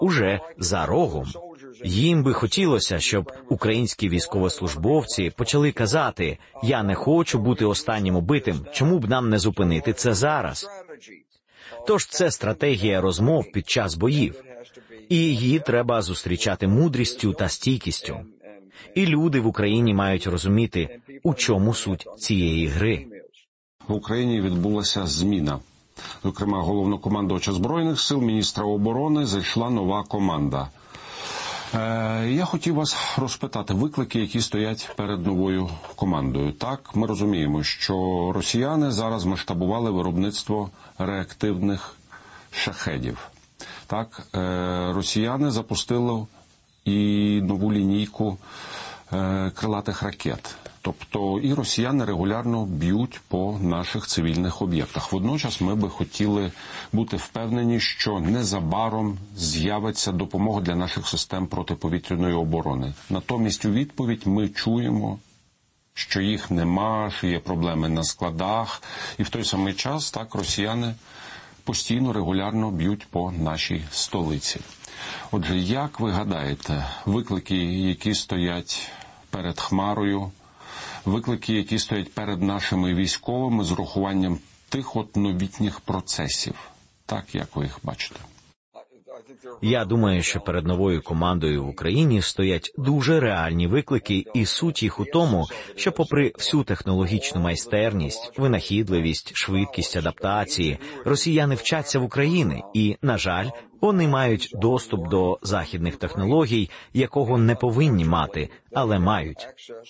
уже за рогом. Їм би хотілося, щоб українські військовослужбовці почали казати: «Я не хочу бути останнім убитим, чому б нам не зупинити це зараз?» Тож це стратегія розмов під час боїв. І її треба зустрічати мудрістю та стійкістю. І люди в Україні мають розуміти, у чому суть цієї гри. В Україні відбулася зміна. Зокрема, головнокомандувача Збройних сил, міністра оборони, зайшла нова команда. Я хотів вас розпитати виклики, які стоять перед новою командою. Так, ми розуміємо, що росіяни зараз масштабували виробництво реактивних шахедів. Так, росіяни запустили і нову лінійку крилатих ракет. Тобто і росіяни регулярно б'ють по наших цивільних об'єктах. Водночас ми би хотіли бути впевнені, що незабаром з'явиться допомога для наших систем протиповітряної оборони. Натомість у відповідь ми чуємо, що їх нема, що є проблеми на складах. І в той самий час так росіяни постійно, регулярно б'ють по нашій столиці. Отже, як ви гадаєте, виклики, які стоять перед Хмарою, виклики, які стоять перед нашими військовими з урахуванням тих новітніх процесів, так, як ви їх бачите? Я думаю, що перед новою командою в Україні стоять дуже реальні виклики, і суть їх у тому, що попри всю технологічну майстерність, винахідливість, швидкість адаптації, росіяни вчаться в Україні і, на жаль, вони мають доступ до західних технологій, якого не повинні мати, але мають.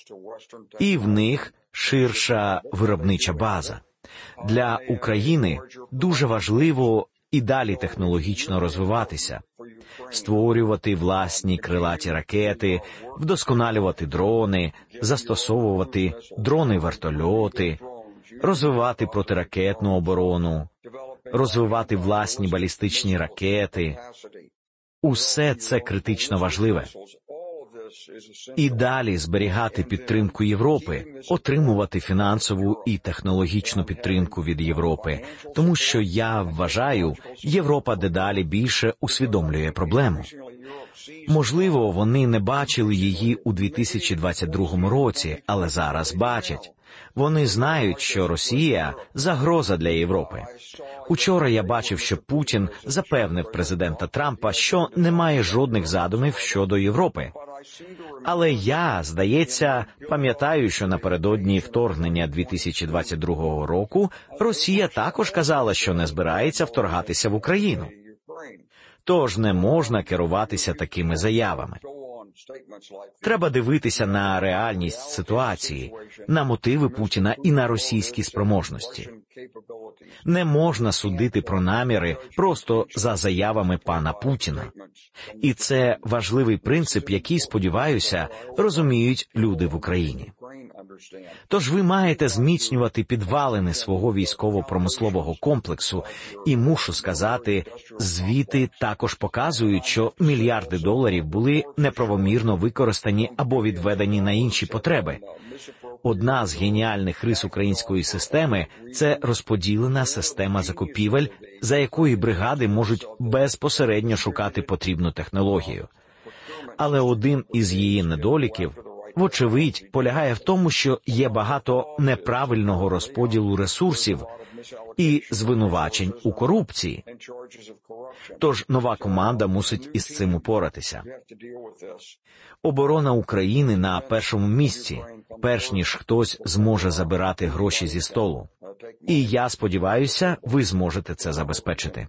І в них ширша виробнича база. Для України дуже важливо і далі технологічно розвиватися, створювати власні крилаті ракети, вдосконалювати дрони, застосовувати дрони-вертольоти, розвивати протиракетну оборону, розвивати власні балістичні ракети. Усе це критично важливе. І далі зберігати підтримку Європи, отримувати фінансову і технологічну підтримку від Європи, тому що, я вважаю, Європа дедалі більше усвідомлює проблему. Можливо, вони не бачили її у 2022 році, але зараз бачать. Вони знають, що Росія – загроза для Європи. Учора я бачив, що Путін запевнив президента Трампа, що немає жодних задумів щодо Європи. Але я, здається, пам'ятаю, що напередодні вторгнення 2022 року Росія також казала, що не збирається вторгатися в Україну. Тож не можна керуватися такими заявами. Треба дивитися на реальність ситуації, на мотиви Путіна і на російські спроможності. Не можна судити про наміри просто за заявами пана Путіна. І це важливий принцип, який, сподіваюся, розуміють люди в Україні. Тож ви маєте зміцнювати підвалини свого військово-промислового комплексу, і мушу сказати, звіти також показують, що мільярди доларів були неправомірно використані або відведені на інші потреби. Одна з геніальних рис української системи – це розподілена система закупівель, за якої бригади можуть безпосередньо шукати потрібну технологію. Але один із її недоліків, вочевидь, полягає в тому, що є багато неправильного розподілу ресурсів і звинувачень у корупції. Тож нова команда мусить із цим упоратися. Оборона України на першому місці, перш ніж хтось зможе забирати гроші зі столу. І я сподіваюся, ви зможете це забезпечити.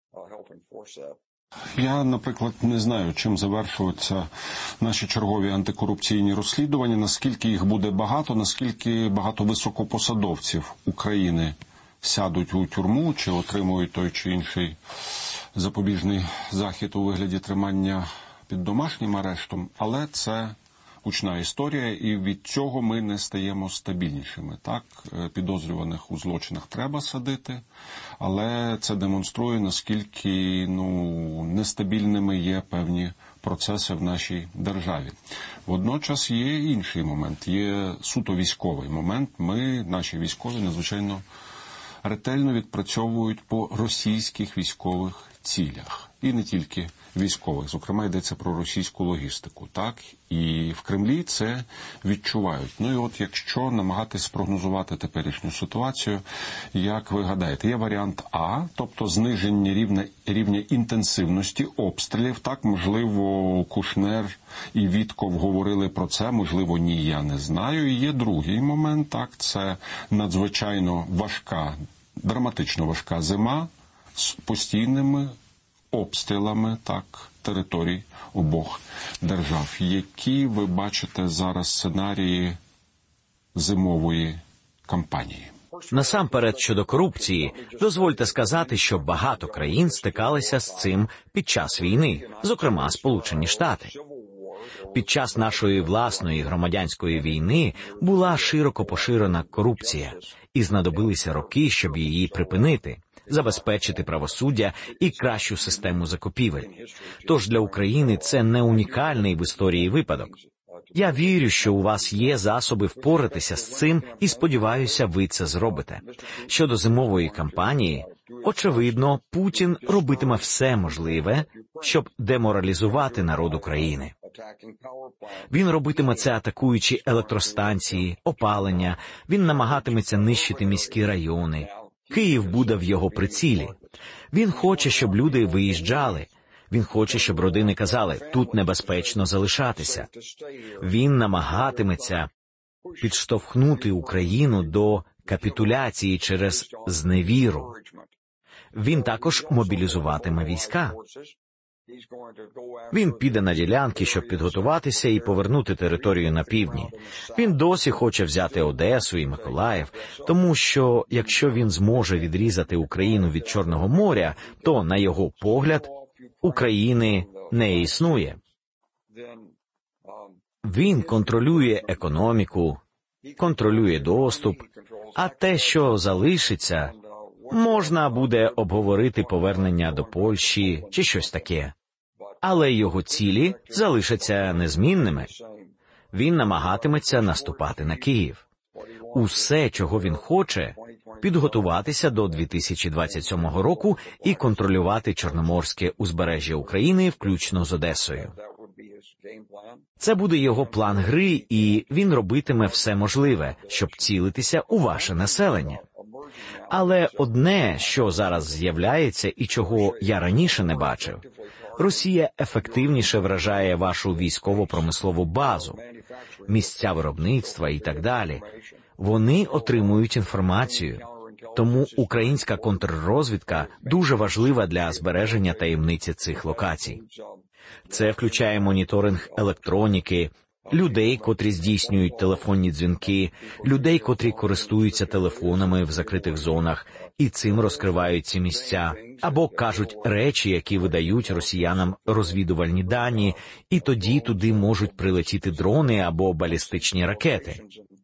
Я, наприклад, не знаю, чим завершуються наші чергові антикорупційні розслідування, наскільки їх буде багато, наскільки багато високопосадовців України сядуть у тюрму чи отримують той чи інший запобіжний захід у вигляді тримання під домашнім арештом, але це гучна історія, і від цього ми не стаємо стабільнішими. Так, підозрюваних у злочинах треба садити, але це демонструє, наскільки нестабільними є певні процеси в нашій державі. Водночас є інший момент, є суто військовий момент. Наші військові, надзвичайно ретельно відпрацьовують по російських військових цілях. І не тільки військових. Зокрема, йдеться про російську логістику, так? І в Кремлі це відчувають. Ну і от якщо намагатись спрогнозувати теперішню ситуацію, як ви гадаєте, є варіант А, тобто зниження рівня інтенсивності обстрілів, так, можливо, Кушнер і Вітков говорили про це, можливо, ні, я не знаю. І є другий момент, так, це надзвичайно важка, драматично важка зима з постійними обстрілами, так, територій обох держав. Які ви бачите зараз сценарії зимової кампанії? Насамперед, щодо корупції, дозвольте сказати, що багато країн стикалися з цим під час війни, зокрема Сполучені Штати. Під час нашої власної громадянської війни була широко поширена корупція, і знадобилися роки, щоб її припинити, забезпечити правосуддя і кращу систему закупівель. Тож для України це не унікальний в історії випадок. Я вірю, що у вас є засоби впоратися з цим і сподіваюся, ви це зробите. Щодо зимової кампанії, очевидно, Путін робитиме все можливе, щоб деморалізувати народ України. Він робитиме це, атакуючи електростанції, опалення, він намагатиметься нищити міські райони. Київ буде в його прицілі. Він хоче, щоб люди виїжджали. Він хоче, щоб родини казали, тут небезпечно залишатися. Він намагатиметься підштовхнути Україну до капітуляції через зневіру. Він також мобілізуватиме війська. Він піде на ділянки, щоб підготуватися і повернути територію на півдні. Він досі хоче взяти Одесу і Миколаїв, тому що, якщо він зможе відрізати Україну від Чорного моря, то, на його погляд, України не існує. Він контролює економіку, контролює доступ, а те, що залишиться, можна буде обговорити повернення до Польщі чи щось таке. Але його цілі залишаться незмінними. Він намагатиметься наступати на Київ. Усе, чого він хоче, підготуватися до 2027 року і контролювати Чорноморське узбережжя України, включно з Одесою. Це буде його план гри, і він робитиме все можливе, щоб цілитися у ваше населення. Але одне, що зараз з'являється і чого я раніше не бачив, Росія ефективніше вражає вашу військово-промислову базу, місця виробництва і так далі. Вони отримують інформацію. Тому українська контррозвідка дуже важлива для збереження таємниці цих локацій. Це включає моніторинг електроніки, людей, котрі здійснюють телефонні дзвінки, людей, котрі користуються телефонами в закритих зонах і цим розкривають ці місця, або кажуть речі, які видають росіянам розвідувальні дані, і тоді туди можуть прилетіти дрони або балістичні ракети.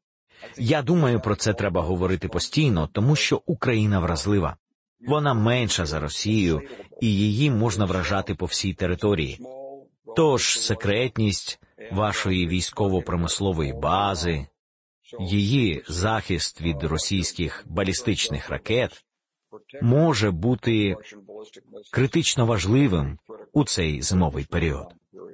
Я думаю, про це треба говорити постійно, тому що Україна вразлива. Вона менша за Росію, і її можна вражати по всій території. Тож секретність вашої військово-промислової бази, її захист від російських балістичних ракет може бути критично важливим у цей зимовий період.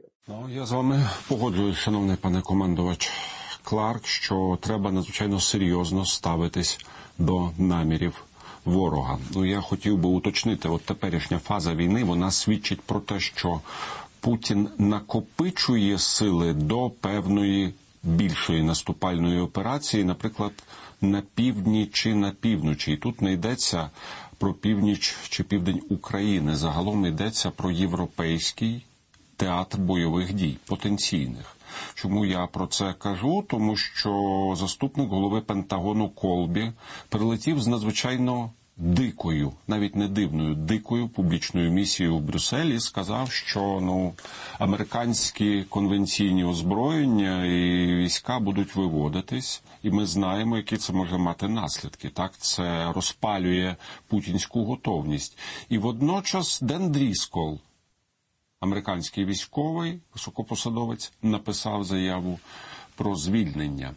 Я з вами погоджуюсь, шановний пане командувач Кларк, що треба надзвичайно серйозно ставитись до намірів ворога. Я хотів би уточнити, от теперішня фаза війни, вона свідчить про те, що Путін накопичує сили до певної більшої наступальної операції, наприклад, на півдні чи на півночі. І тут не йдеться про північ чи південь України. Загалом йдеться про європейський театр бойових дій, потенційних. Чому я про це кажу? Тому що заступник голови Пентагону Колбі прилетів з надзвичайно дикою, навіть не дивною, дикою публічною місією в Брюсселі і сказав, що американські конвенційні озброєння і війська будуть виводитись, і ми знаємо, які це може мати наслідки. Так, це розпалює путінську готовність. І водночас Ден Дріскол, американський військовий, високопосадовець, написав заяву про звільнення.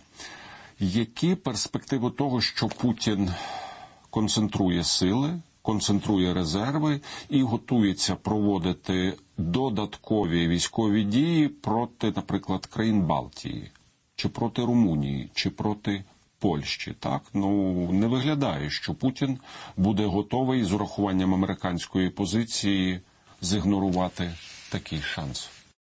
Які перспективи того, що Путін концентрує сили, концентрує резерви і готується проводити додаткові військові дії проти, наприклад, країн Балтії, чи проти Румунії, чи проти Польщі, так? Не виглядає, що Путін буде готовий з урахуванням американської позиції зігнорувати такий шанс.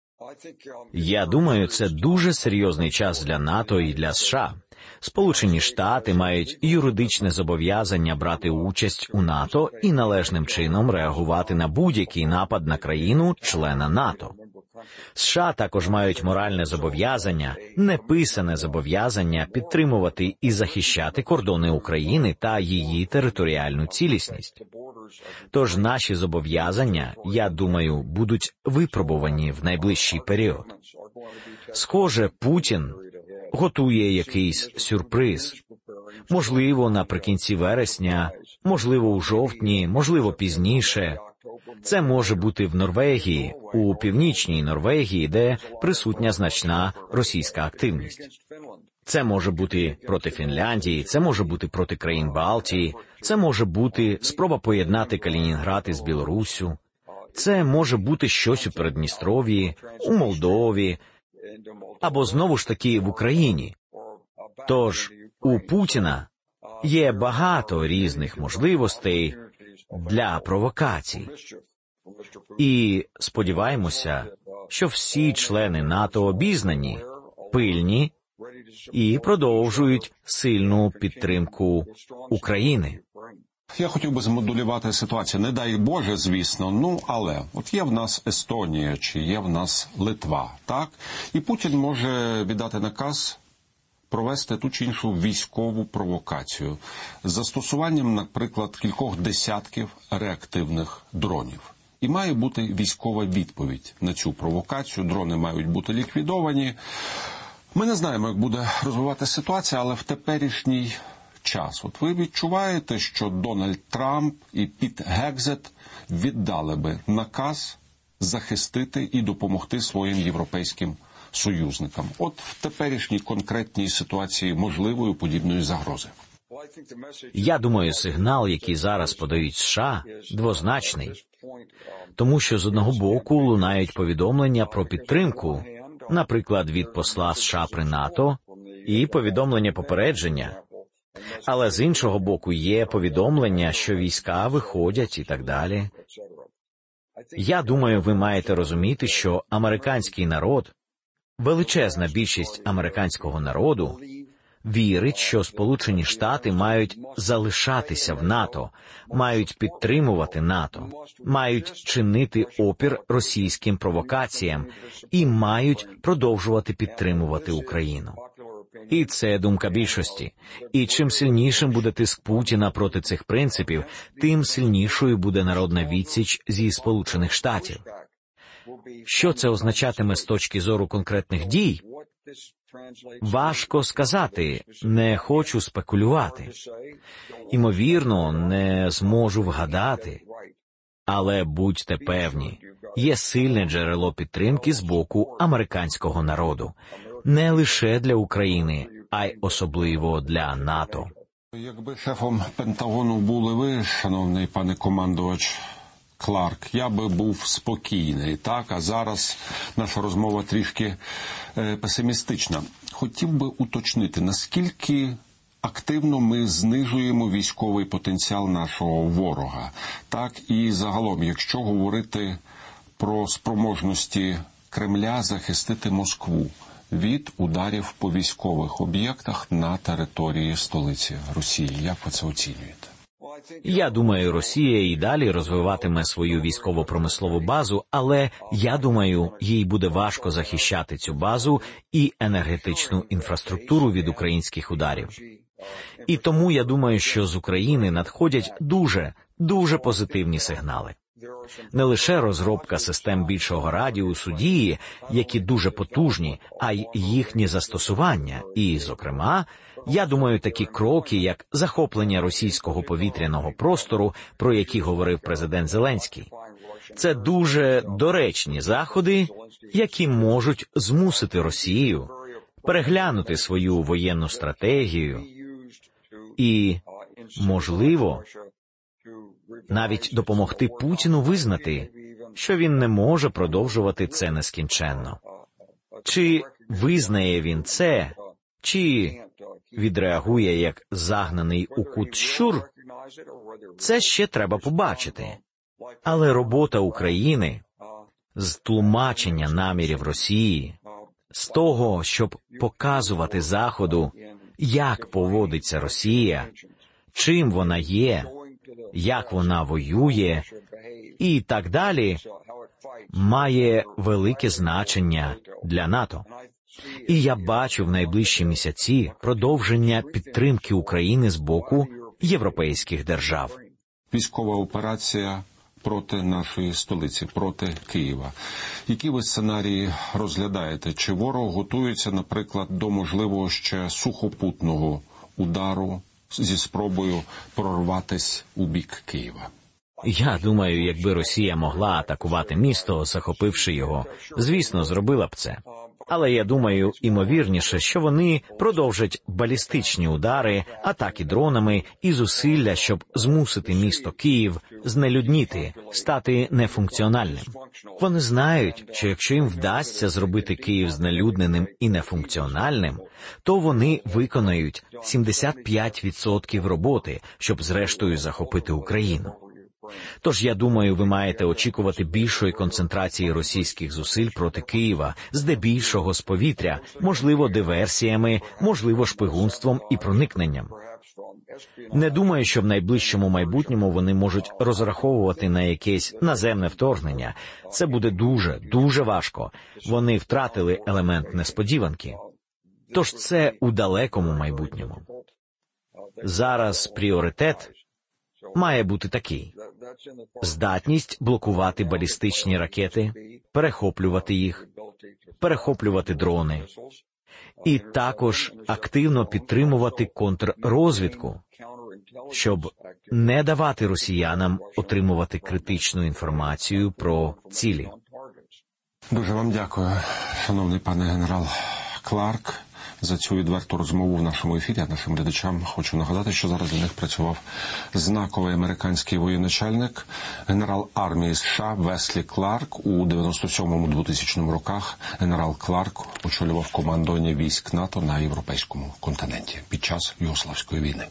Я думаю, це дуже серйозний час для НАТО і для США. Сполучені Штати мають юридичне зобов'язання брати участь у НАТО і належним чином реагувати на будь-який напад на країну-члена НАТО. США також мають моральне зобов'язання, неписане зобов'язання підтримувати і захищати кордони України та її територіальну цілісність. Тож наші зобов'язання, я думаю, будуть випробувані в найближчий період. Схоже, Путін готує якийсь сюрприз. Можливо, наприкінці вересня, можливо, у жовтні, можливо, пізніше. Це може бути в Норвегії, у північній Норвегії, де присутня значна російська активність. Це може бути проти Фінляндії, це може бути проти країн Балтії, це може бути спроба поєднати Калінінград із Білоруссю, це може бути щось у Придністров'ї, у Молдові, або знову ж таки в Україні. Тож у Путіна є багато різних можливостей для провокацій. І сподіваємося, що всі члени НАТО обізнані, пильні і продовжують сильну підтримку України. Я хотів би змоделювати ситуацію. Не дай Боже, звісно, але от є в нас Естонія чи є в нас Литва, так? І Путін може віддати наказ провести ту чи іншу військову провокацію з застосуванням, наприклад, кількох десятків реактивних дронів. І має бути військова відповідь на цю провокацію. Дрони мають бути ліквідовані. Ми не знаємо, як буде розвиватися ситуація, але в теперішній час. От ви відчуваєте, що Дональд Трамп і Піт Гекзет віддали би наказ захистити і допомогти своїм європейським союзникам. От в теперішній конкретній ситуації можливої подібної загрози. Я думаю, сигнал, який зараз подають США, двозначний. Тому що з одного боку лунають повідомлення про підтримку, наприклад, від посла США при НАТО, і повідомлення попередження. Але з іншого боку є повідомлення, що війська виходять і так далі. Я думаю, ви маєте розуміти, що американський народ, величезна більшість американського народу, вірить, що Сполучені Штати мають залишатися в НАТО, мають підтримувати НАТО, мають чинити опір російським провокаціям і мають продовжувати підтримувати Україну. І це думка більшості. І чим сильнішим буде тиск Путіна проти цих принципів, тим сильнішою буде народна відсіч зі Сполучених Штатів. Що це означатиме з точки зору конкретних дій? Важко сказати, не хочу спекулювати. Імовірно, не зможу вгадати. Але будьте певні, є сильне джерело підтримки з боку американського народу. Не лише для України, а й особливо для НАТО. Якби шефом Пентагону були ви, шановний пане командувач Кларк, я би був спокійний, так? А зараз наша розмова трішки песимістична. Хотів би уточнити, наскільки активно ми знижуємо військовий потенціал нашого ворога. Так, і загалом, якщо говорити про спроможності Кремля захистити Москву від ударів по військових об'єктах на території столиці Росії. Як ви це оцінюєте? Я думаю, Росія і далі розвиватиме свою військово-промислову базу, але, я думаю, їй буде важко захищати цю базу і енергетичну інфраструктуру від українських ударів. І тому я думаю, що з України надходять дуже позитивні сигнали. Не лише розробка систем більшого радіусу дії, які дуже потужні, а й їхні застосування. І, зокрема, я думаю, такі кроки, як захоплення російського повітряного простору, про які говорив президент Зеленський. Це дуже доречні заходи, які можуть змусити Росію переглянути свою воєнну стратегію і, можливо, навіть допомогти Путіну визнати, що він не може продовжувати це нескінченно. Чи визнає він це, чи відреагує як загнаний у кут щур, це ще треба побачити. Але робота України з тлумачення намірів Росії, з того, щоб показувати Заходу, як поводиться Росія, чим вона є, як вона воює і так далі, має велике значення для НАТО. І я бачу в найближчі місяці продовження підтримки України з боку європейських держав. Військова операція проти нашої столиці, проти Києва. Які ви сценарії розглядаєте? Чи ворог готується, наприклад, до можливого ще сухопутного удару зі спробою прорватися у бік Києва? Я думаю, якби Росія могла атакувати місто, захопивши його, звісно, зробила б це. Але я думаю, імовірніше, що вони продовжать балістичні удари, атаки дронами і зусилля, щоб змусити місто Київ знелюдніти, стати нефункціональним. Вони знають, що якщо їм вдасться зробити Київ знелюдненим і нефункціональним, то вони виконають 75% роботи, щоб зрештою захопити Україну. Тож, я думаю, ви маєте очікувати більшої концентрації російських зусиль проти Києва, здебільшого з повітря, можливо, диверсіями, можливо, шпигунством і проникненням. Не думаю, що в найближчому майбутньому вони можуть розраховувати на якесь наземне вторгнення. Це буде дуже важко. Вони втратили елемент несподіванки. Тож це у далекому майбутньому. Зараз пріоритет має бути такий: здатність блокувати балістичні ракети, перехоплювати їх, перехоплювати дрони, і також активно підтримувати контррозвідку, щоб не давати росіянам отримувати критичну інформацію про цілі. Дуже вам дякую, шановний пане генерал Кларк, за цю відверту розмову в нашому ефірі. А нашим глядачам хочу нагадати, що зараз для них працював знаковий американський воєначальник, генерал армії США Веслі Кларк. У 97-2000 роках генерал Кларк очолював командування військ НАТО на європейському континенті під час Югославської війни.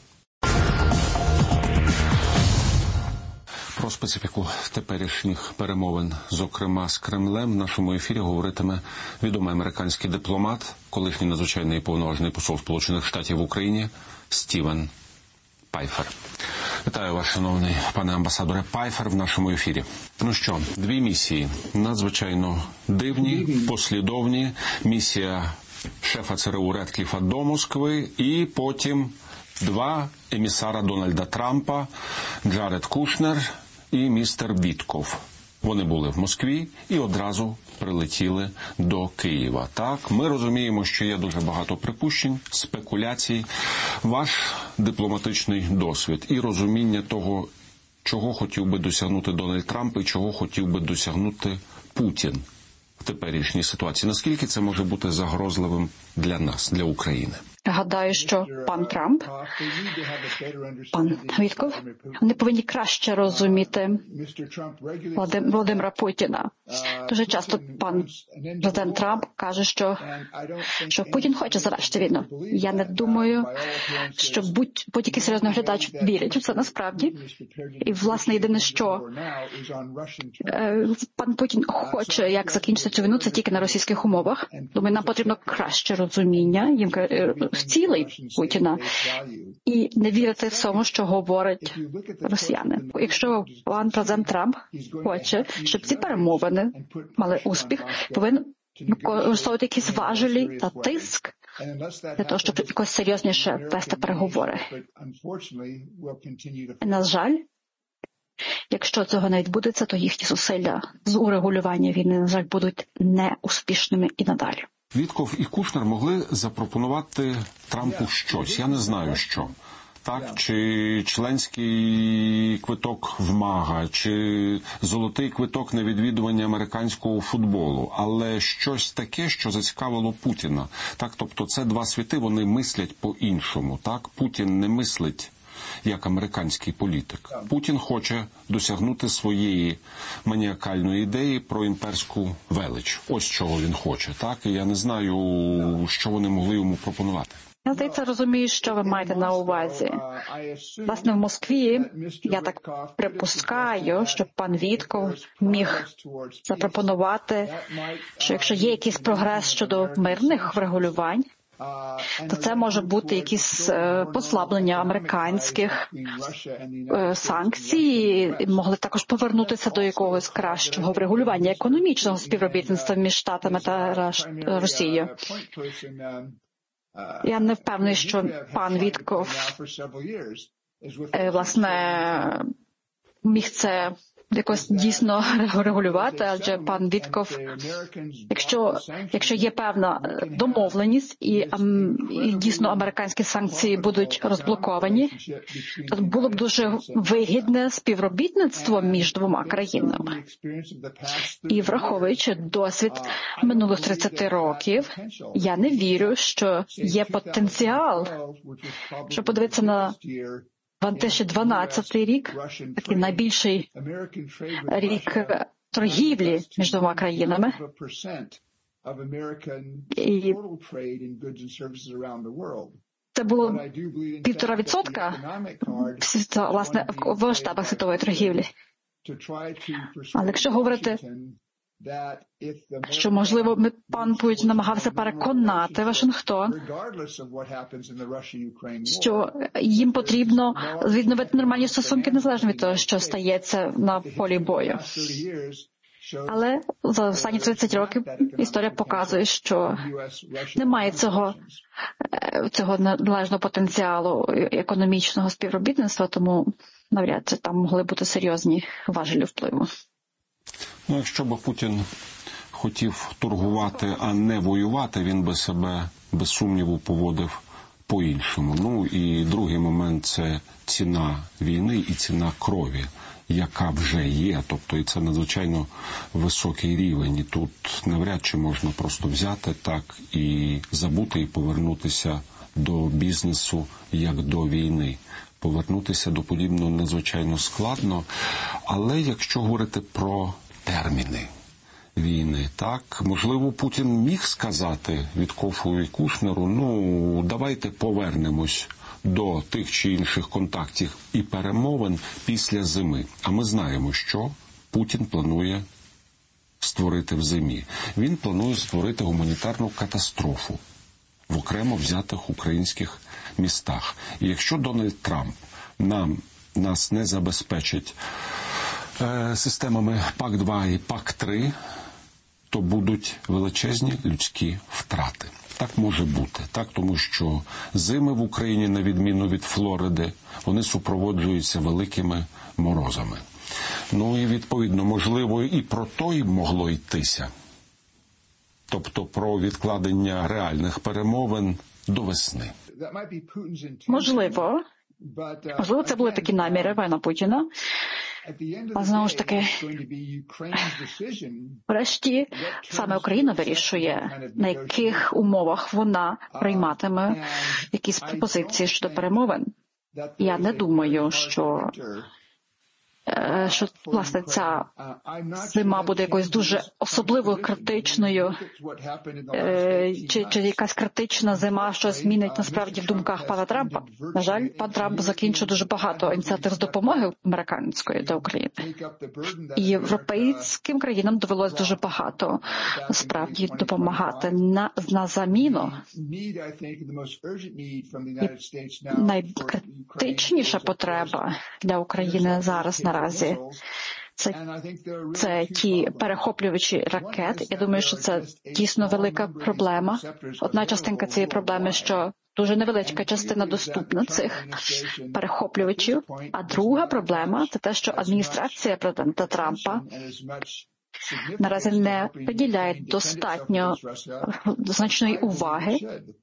Про специфіку теперішніх перемовин, зокрема з Кремлем, в нашому ефірі говоритиме відомий американський дипломат, колишній надзвичайний і повноважний посол Сполучених Штатів в Україні Стівен Пайфер. Вітаю вас, шановний пане амбасадоре Пайфер, в нашому ефірі. Ну що, дві місії надзвичайно дивні, послідовні. Місія шефа ЦРУ Редкліфа до Москви і потім два емісара Дональда Трампа, Джаред Кушнер і містер Вітков. Вони були в Москві і одразу прилетіли до Києва. Так, ми розуміємо, що є дуже багато припущень, спекуляцій. Ваш дипломатичний досвід і розуміння того, чого хотів би досягнути Дональд Трамп і чого хотів би досягнути Путін в теперішній ситуації. Наскільки це може бути загрозливим для нас, для України? Гадаю, що пан Трамп, пан Вітков, вони повинні краще розуміти Володимира Путіна. Дуже часто пан президент Трамп каже, що Путін хоче завершити війну. Я не думаю, що будь-який серйозний глядач вірить у це насправді. І, власне, єдине, що пан Путін хоче, як закінчити цю війну, це тільки на російських умовах. Думаю, нам потрібно краще розуміння цілей Путіна і не вірити в тому, що говорять росіяни. Якщо пан президент Трамп хоче, щоб ці перемовини мали успіх, повинен використовувати якісь важелі та тиск для того, щоб якось серйозніше вести переговори. І, на жаль, якщо цього не відбудеться, то їхні зусилля з урегулювання війни, на жаль, будуть неуспішними і надалі. Вітков і Кушнер могли запропонувати Трампу щось, я не знаю що. Так, чи членський квиток в МАГА, чи золотий квиток на відвідування американського футболу, але щось таке, що зацікавило Путіна. Так, тобто це два світи, вони мислять по-іншому. Так, Путін не мислить як американський політик. Путін хоче досягнути своєї маніакальної ідеї про імперську велич. Ось чого він хоче, так? І я не знаю, що вони могли йому пропонувати. Я, здається, розумію, що ви маєте на увазі. Власне, в Москві, я так припускаю, що пан Вітков міг запропонувати, що якщо є якийсь прогрес щодо мирних врегулювань, то це може бути якісь послаблення американських санкцій, і могли також повернутися до якогось кращого врегулювання економічного співробітництва між Штатами та Росією. Я не впевнений, що пан Вітков, власне, міг це якось дійсно регулювати, адже пан Вітков, якщо є певна домовленість і дійсно американські санкції будуть розблоковані, то було б дуже вигідне співробітництво між двома країнами. І враховуючи досвід минулих 30 років, я не вірю, що є потенціал, що подивитися на 2012 рік, такий найбільший рік торгівлі між двома країнами. І це було 1,5%, власне, в масштабах світової торгівлі. Але якщо говорити, що, можливо, пан Путін намагався переконати Вашингтон, що їм потрібно відновити нормальні стосунки, незалежно від того, що стається на полі бою. Але за останні 30 років історія показує, що немає цього належного потенціалу економічного співробітництва, тому навряд чи там могли бути серйозні важелі впливу. Ну, якщо б Путін хотів торгувати, а не воювати, він би себе, без сумніву, поводив по-іншому. Ну, і другий момент – це ціна війни і ціна крові, яка вже є. Тобто, і це надзвичайно високий рівень. І тут навряд чи можна просто взяти так і забути, і повернутися до бізнесу, як до війни. Повернутися до подібного надзвичайно складно. Але якщо говорити про терміни війни, так, можливо, Путін міг сказати Віткофу і Кушнеру, ну, давайте повернемось до тих чи інших контактів і перемовин після зими. А ми знаємо, що Путін планує створити в зимі. Він планує створити гуманітарну катастрофу в окремо взятих українських містах. І якщо Дональд Трамп нас не забезпечить системами ПАК-2 і ПАК-3, то будуть величезні людські втрати. Так може бути, так, тому що зими в Україні, на відміну від Флориди, вони супроводжуються великими морозами. Ну і, відповідно, можливо, і про то й могло йтися. Тобто про відкладення реальних перемовин до весни. Можливо, це були такі наміри пана Путіна. А знову ж таки, врешті, саме Україна вирішує, на яких умовах вона прийматиме якісь пропозиції щодо перемовин. Я не думаю, що власне, ця зима буде якоюсь дуже особливою критичною, чи якась критична зима, що змінить насправді в думках пана Трампа. На жаль, пан Трамп закінчив дуже багато ініціатив з допомоги американської для України. І європейським країнам довелось дуже багато насправді допомагати на заміну. І найкритичніша потреба для України зараз наразі це ті перехоплювачі ракет. Я думаю, що це дійсно велика проблема. Одна частинка цієї проблеми, що дуже невеличка частина доступна цих перехоплювачів. А друга проблема – це те, що адміністрація президента Трампа наразі не приділяє достатньо значної уваги,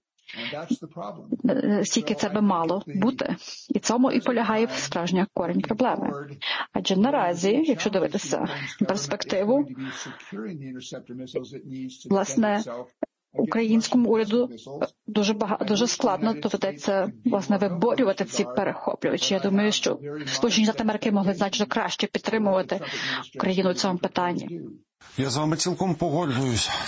стільки це би мало бути. І цьому і полягає справжня корінь проблеми. Адже наразі, якщо дивитися перспективу, власне, українському уряду дуже складно доведеться, власне, виборювати ці перехоплювачі. Я думаю, що Сполучені Штати Америки могли значно краще підтримувати Україну у цьому питанні. Я з вами цілком погоджуюсь.